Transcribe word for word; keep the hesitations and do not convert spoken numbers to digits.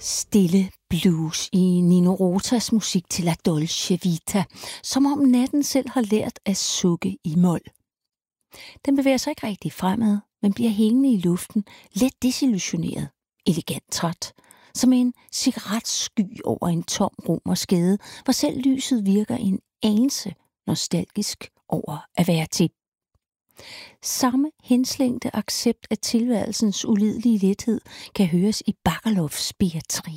Stille blues i Nino Rotas musik til La Dolce Vita, som om natten selv har lært at sukke i mol. Den bevæger sig ikke rigtig fremad, men bliver hængende i luften, let desillusioneret, elegant træt, som en cigaretsky over en tom romerskade, hvor selv lyset virker en anelse nostalgisk over at være til. Samme henslængte accept af tilværelsens ulidelige lethed kan høres i Bakalovs Beatrice.